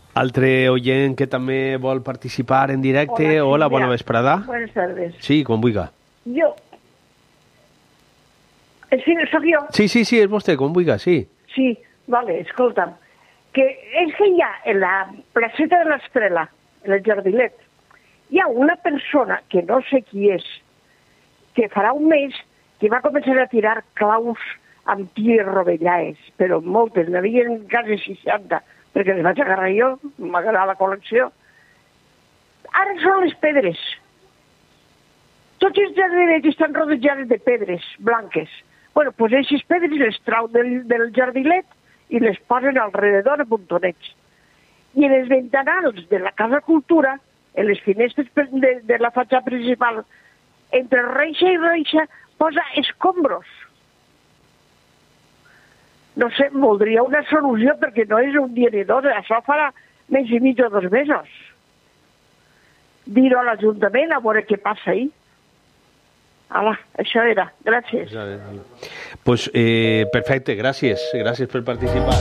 Altre oient que també vol participar en directe. Hola, bona vesprada. Buenas tardes. Sí, quan vulgui. Jo. Sí, sóc jo. Sí, és vostè, quan vulgui, sí. Sí, vale, escolta'm. Que és que hi ha en la placeta de l'Estrela, en el Jardinet, hi ha una persona, que no sé qui és, que farà un mes que va començar a tirar claus amb ties rovellaes, però moltes, n'havia quasi 60, perquè les vaig agarrar jo, m'agrada la col·lecció. Ara són les pedres. Tots els jardinets estan rodejats de pedres blanques. Bueno, doncs aquestes pedres les trau del jardinet i les posen alrededor a puntonets. I en els ventanals de la Casa Cultura, en les finestres de la fatxada principal, entre reixa i reixa, posa escombros. No sé, voldria una solució perquè no és un dia ni dos, això farà més i mig o 2 mesos. Dir-ho a l'Ajuntament a veure què passa ahí. Hola, això era. Gràcies. Pues perfecte, gràcies per participar.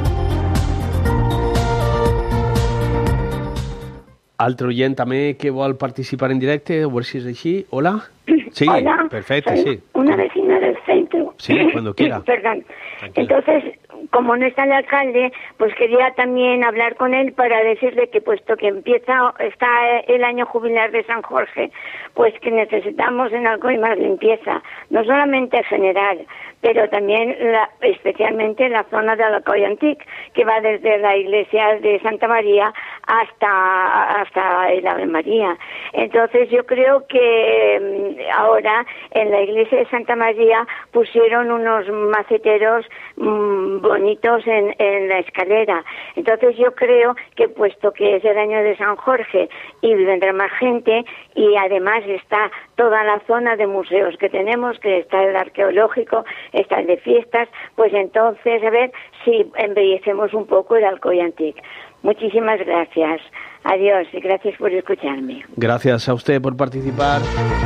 Altre oient també que vol participar en directe, a veure si és així. Hola. Sí, hola, perfecto, sí. Una vecina del centro. Sí, cuando quiera. Perdón. Tranquila. Entonces, como no está el alcalde, pues quería también hablar con él para decirle que puesto que está el año jubilar de San Jorge, pues que necesitamos en algo y más limpieza, no solamente en general, pero también especialmente la zona de Alcoy Antic, que va desde la iglesia de Santa María hasta el Ave María. Entonces yo creo que ahora en la iglesia de Santa María pusieron unos maceteros bonitos en la escalera. Entonces yo creo que puesto que es el año de San Jorge y vendrá más gente y además está toda la zona de museos que tenemos, que está el arqueológico, está el de fiestas, pues entonces a ver si embellecemos un poco el Alcoy Antic. Muchísimas gracias. Adiós y gracias por escucharme. Gracias a usted por participar.